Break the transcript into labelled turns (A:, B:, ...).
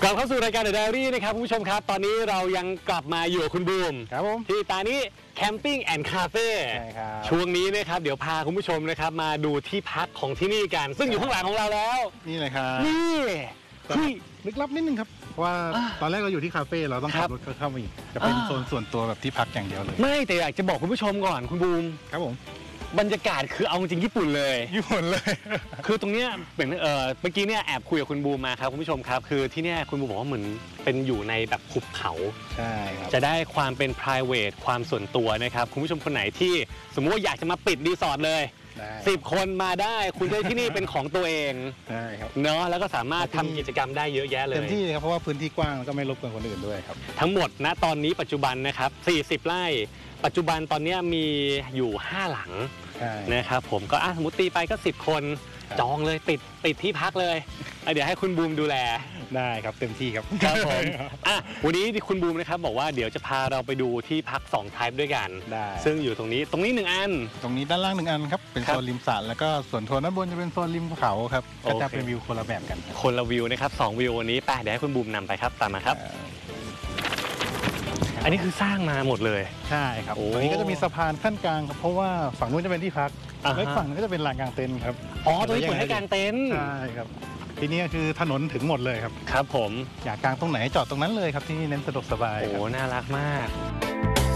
A: กลับเข้าสู่รายการ The Diary นะครับคุณผู้ชมครับตอนนี้เรายังกลับมาอยู่กับคุณบูม
B: ครับผม
A: ที่ตานี้แคมปิ้งแอนด์คาเฟ่ช่วงนี้นะครับเดี๋ยวพาคุณผู้ชมนะครับมาดูที่พักของที่นี่กันซึ่งอยู่ข้างหลังของเราแล้ว
B: นี่เลยครับ
A: นี่
B: ลึกลับนิดนึงครับเพราะว่าตอนแรกเราอยู่ที่คาเฟ่เราต้องขับรถเข้ามาอีกจะเป็นโซนส่วนตัวแบบที่พักอย่างเดียวเลย
A: ไม่แต่อยากจะบอกคุณผู้ชมก่อนคุณบูม
B: ครับผม
A: บรรยากาศคือเอาจริงญี่ปุ่นเลยคือตรงเนี้ยเหมือนเมื่อกี้เนี่ยแอบคุยกับคุณบูมมาครับคุณผู้ชมครับคือที่เนี่ยคุณบูมบอกว่าเหมือนเป็นอยู่ในแบบหุบเขา
B: ใช่ครับ
A: จะได้ความเป็น private ความส่วนตัวนะครับคุณผู้ชมคนไหนที่สมมุติว่าอยากจะมาปิดรีสอร์ทเลย10 คนมาได้คุณได้ที่นี่เป็นของตัวเอง
B: ใช่ครับ
A: เนาะแล้วก็สามารถทำกิจกรรมได้เยอะแยะเลย
B: เต็มที่ครับเพราะว่าพื้นที่กว้างแล้วก็ไม่รบกวนคนอื่นด้วยครับ
A: ทั้งหมดณตอนนี้ปัจจุบันนะครับ40 ไร่ปัจจุบันตอนนี้มีอยู่5 หลังนะครับผมก็สมมติตีไปก็10 คนจองเลยติดที่พักเลยเดี๋ยวให้คุณบูมดูแล
B: ได้ครับเต็มที่ครับ
A: ครับผมวันนี้คุณบูมนะครับบอกว่าเดี๋ยวจะพาเราไปดูที่พัก2 type ด้วยกันซึ่งอยู่ตรงนี้1 อัน
B: ตรงนี้ด้านล่าง1 อันครับเป็นโซนริมสระแล้วก็ส่วนโซนด้านบนจะเป็นโซนริมเขาครับก็จะเป็นวิวคนละแบบกัน
A: คนละวิวนะครับ2 วิววันนี้ไปเดี๋ยวให้คุณบูมนำไปครับตามมาครับอันนี้คือสร้างมาหมดเลย
B: ใช่ครับตรงนี้ก็จะมีสะพานขั้นกลางครับเพราะว่าฝั่งนู้นจะเป็นที่พักและฝั่งนั้นก็จะเป็นลานกางเต็นท์ครับ
A: ตรงนี้เปิดให้กางเต็นท์
B: ใช่ครับที่นี่คือถนนถึงหมดเลยครับ
A: ครับผม
B: อยากกางตรงไหนจอดตรงนั้นเลยครับที่นี่เน้นสะดวกสบาย
A: น่ารักมาก